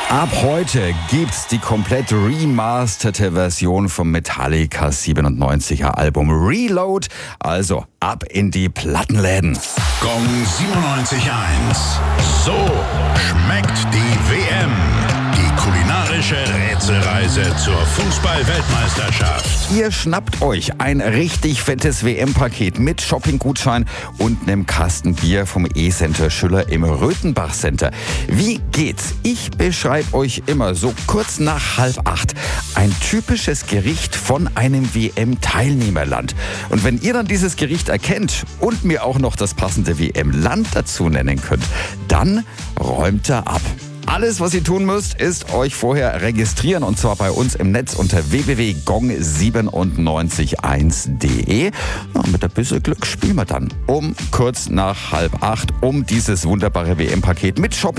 Ab heute gibt's die komplett remasterte Version vom Metallica 97er Album Reload. Also ab in die Plattenläden. Gong 97.1. So schmeckt die WM. Die kulinarische Rätselreise zur Fußball-Weltmeisterschaft. Ihr schnappt euch ein richtig fettes WM-Paket mit Shopping-Gutschein und einem Kasten Bier vom E-Center Schüller im Röthenbach Center. Wie geht's? Ich beschreibe euch immer so kurz nach 7:30 ein typisches Gericht von einem WM-Teilnehmerland. Und wenn ihr dann dieses Gericht erkennt und mir auch noch das passende WM-Land dazu nennen könnt, dann räumt er ab. Alles, was ihr tun müsst, ist euch vorher registrieren, und zwar bei uns im Netz unter www.gong971.de. Mit ein bisschen Glück spielen wir dann um kurz nach 7:30 um dieses wunderbare WM-Paket mit Shopping